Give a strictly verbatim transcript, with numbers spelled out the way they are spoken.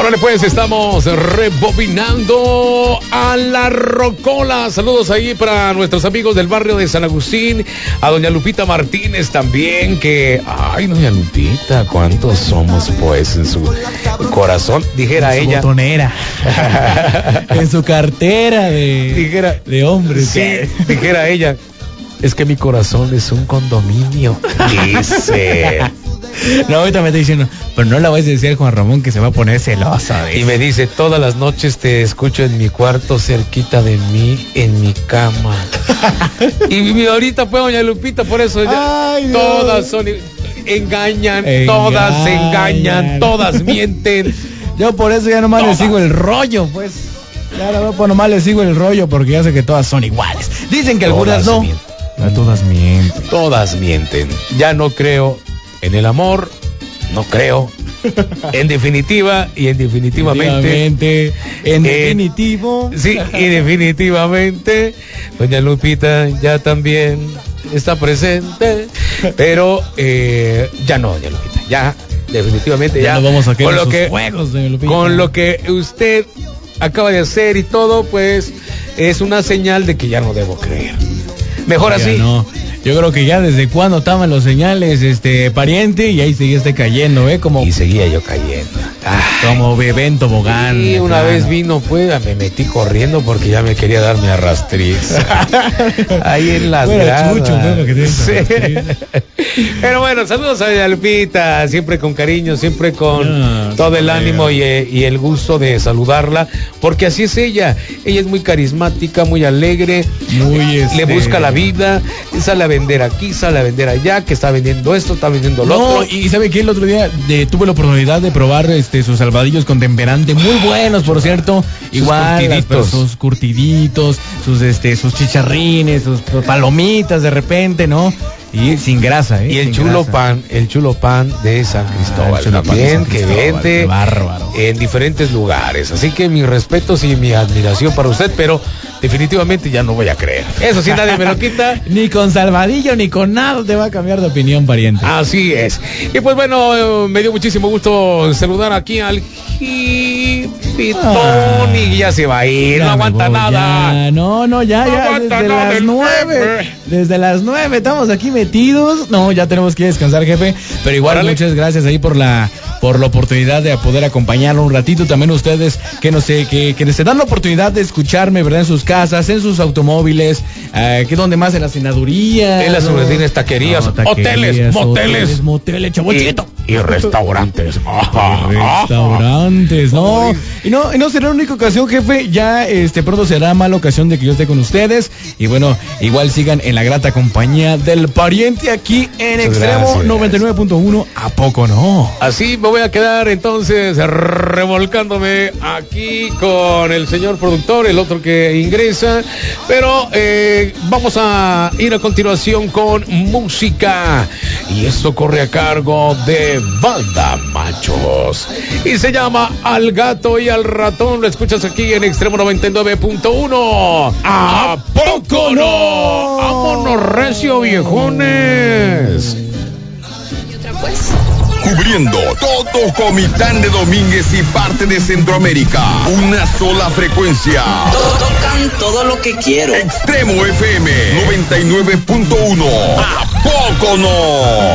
Órale pues, estamos rebobinando a la Rocola. Saludos ahí para nuestros amigos del barrio de San Agustín, a doña Lupita Martínez también, que, ay, doña Lupita, ¿cuántos somos pues en su corazón? Dijera en su ella. Botonera. En su cartera de, dijera, de hombres. Sí, dijera ella, es que mi corazón es un condominio. Dice. No, ahorita me está diciendo, pero no la voy a decir a Juan Ramón que se va a poner celosa. ¿Ves? Y me dice, todas las noches te escucho en mi cuarto, cerquita de mí, en mi cama. Y ahorita fue doña Lupita, por eso ya. Ay, todas son, engañan, engañan, todas engañan, todas mienten. Yo por eso ya nomás todas. Le sigo el rollo, pues. Ya no, pues nomás le sigo el rollo porque ya sé que todas son iguales. Dicen que algunas no. Mienten. No, todas mienten. Todas mienten. Ya no creo en el amor, no creo. En definitiva y en definitivamente. En definitivo. Eh, sí, y definitivamente. Doña Lupita ya también está presente. Pero eh, ya no, doña Lupita. Ya, definitivamente ya. Ya no vamos a con lo que juegos, doña Lupita. Con lo que usted acaba de hacer y todo, pues es una señal de que ya no debo creer. Mejor Oiga, así. No. Yo creo que ya desde cuando estaban los señales, este, pariente, y ahí seguiste cayendo, ¿eh? Como, y seguía yo cayendo. Ay, como bebé en tobogán. Y una claro. vez vino, pues, me metí corriendo porque ya me quería dar mi arrastriz. Ahí en las bueno, gradas. Chucho, bueno, que sí. Pero bueno, saludos a doña Lupita, siempre con cariño, siempre con no, todo el ánimo y, y el gusto de saludarla, porque así es ella. Ella es muy carismática, muy alegre, muy este... le busca la vida, sale a vender aquí, sale a vender allá, que está vendiendo esto, está vendiendo lo no, otro. Y sabe que el otro día de, tuve la oportunidad de probar este sus salvadillos con temperante, muy buenos, por cierto. Sus igual curtiditos. Sus curtiditos, sus este, sus chicharrines, sus palomitas de repente, ¿no? Y sin grasa, ¿eh? Y el sin chulo grasa. pan, el chulo pan de San Cristóbal, ah, también, que vende bárbaro. En diferentes lugares. Así que mis respetos y mi admiración para usted, pero definitivamente ya no voy a creer. Eso sí, nadie me lo quita. Ni con salvadillo, ni con nada te va a cambiar de opinión, pariente. Así es. Y pues bueno, me dio muchísimo gusto saludar aquí al Jipitón ah, y ya se va a ir, no aguanta voy, nada. Ya. No, no, ya, no ya, aguanta desde nada las nueve. Desde las nueve estamos aquí metidos. No, ya tenemos que descansar, jefe. Pero igual, Órale. muchas gracias ahí por la por la oportunidad de poder acompañarlo un ratito. También ustedes que no sé, que, que se dan la oportunidad de escucharme, ¿verdad? En sus casas, en sus automóviles, eh, que donde más, en la senaduría. En las ¿no? taquerías, no, taquerías, hoteles, moteles. Hoteles, moteles, chavochito. Y, y restaurantes. y restaurantes, no. Y no, y no será la única ocasión, jefe. Ya este pronto será mala ocasión de que yo esté con ustedes. Y bueno, igual sigan en la grata compañía del pariente aquí en Muchas Extremo gracias. noventa y nueve punto uno. ¿A poco no? Así me voy a quedar entonces revolcándome aquí con el señor productor, el otro que ingresa. Pero eh, vamos a ir a continuación con música. Y esto corre a cargo de Banda Machos. Y se llama Al Gato y al Ratón. Lo escuchas aquí en Extremo noventa y nueve punto uno. ¿A poco no? ¡Vámonos recio, viejones! Y otra pues. Cubriendo todo Comitán de Domínguez y parte de Centroamérica. Una sola frecuencia. Tocan todo lo que quiero. Extremo F M noventa y nueve punto uno. ¿A poco no?